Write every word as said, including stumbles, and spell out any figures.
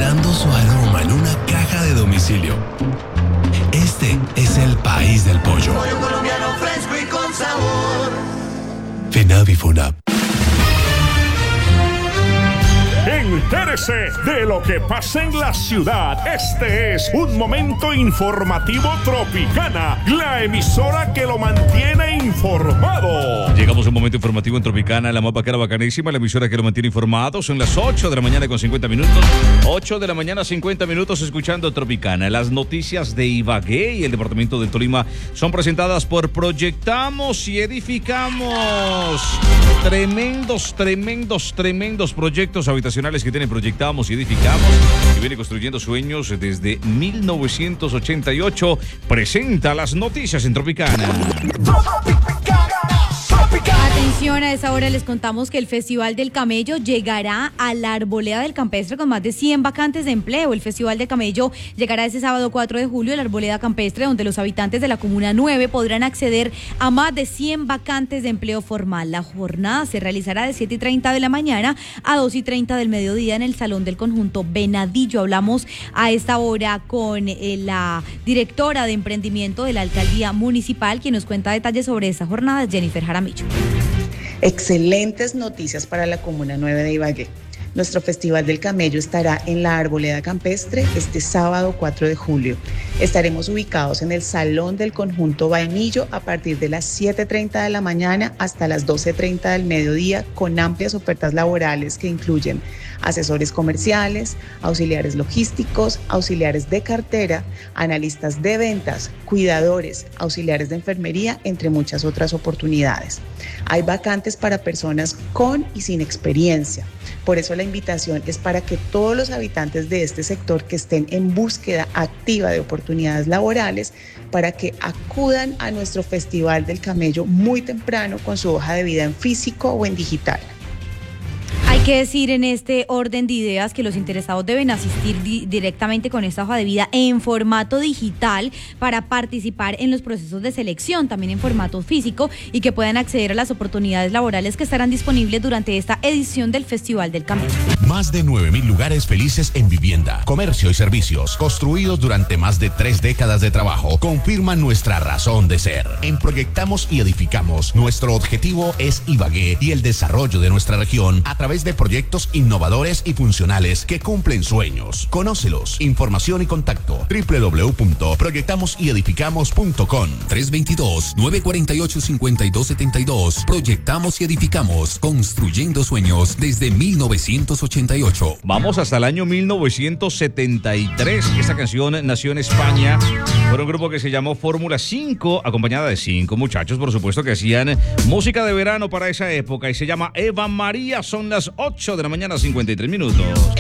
buscando su aroma en una caja de domicilio. Este es el país del pollo. Pollo colombiano fresco y con sabor. FENAVI FONAP. Entérese de lo que pasa en la ciudad. Este es un momento informativo Tropicana, la emisora que lo mantiene informado. Llegamos a un momento informativo en Tropicana, la más bacana, bacanísima, la emisora que lo mantiene informado. Son las ocho de la mañana con cincuenta minutos. ocho de la mañana, cincuenta minutos, escuchando Tropicana. Las noticias de Ibagué y el departamento del Tolima son presentadas por Proyectamos y Edificamos. Tremendos, tremendos, tremendos proyectos habitacionales que tiene Proyectamos y Edificamos, que viene construyendo sueños desde mil novecientos ochenta y ocho. Presenta las noticias en Tropicana. Atención, a esa hora les contamos que el Festival del Camello llegará a la Arboleda del Campestre con más de cien vacantes de empleo. El Festival del Camello llegará ese sábado cuatro de julio a la Arboleda Campestre, donde los habitantes de la Comuna nueve podrán acceder a más de cien vacantes de empleo formal. La jornada se realizará de siete y treinta de la mañana a dos y treinta del mediodía en el Salón del Conjunto Venadillo. Hablamos a esta hora con eh, la directora de emprendimiento de la Alcaldía Municipal, quien nos cuenta detalles sobre esta jornada, Jennifer Jaramillo. Excelentes noticias para la Comuna nueve de Ibagué. Nuestro Festival del Camello estará en la Arboleda Campestre este sábado cuatro de julio. Estaremos ubicados en el Salón del Conjunto Vainillo a partir de las siete y treinta de la mañana hasta las doce y treinta del mediodía, con amplias ofertas laborales que incluyen asesores comerciales, auxiliares logísticos, auxiliares de cartera, analistas de ventas, cuidadores, auxiliares de enfermería, entre muchas otras oportunidades. Hay vacantes para personas con y sin experiencia. Por eso la invitación es para que todos los habitantes de este sector que estén en búsqueda activa de oportunidades laborales, para que acudan a nuestro Festival del Camello muy temprano con su hoja de vida en físico o en digital. Hay que decir en este orden de ideas que los interesados deben asistir di- directamente con esta hoja de vida en formato digital para participar en los procesos de selección, también en formato físico, y que puedan acceder a las oportunidades laborales que estarán disponibles durante esta edición del Festival del Camello. Más de nueve mil lugares felices en vivienda, comercio y servicios, construidos durante más de tres décadas de trabajo, confirman nuestra razón de ser. En Proyectamos y Edificamos, nuestro objetivo es Ibagué y el desarrollo de nuestra región a través de proyectos innovadores y funcionales que cumplen sueños. Conócelos. Información y contacto doble u doble u doble u punto proyectamos y edificamos punto com. tres dos dos, nueve cuatro ocho, cinco dos siete dos. Proyectamos y Edificamos, construyendo sueños desde mil novecientos ochenta y ocho. Vamos hasta el año mil novecientos setenta y tres. Esta canción nació en España por un grupo que se llamó Fórmula cinco, acompañada de cinco muchachos, por supuesto, que hacían música de verano para esa época, y se llama Eva María. Son las ocho de la mañana, cincuenta y tres minutos.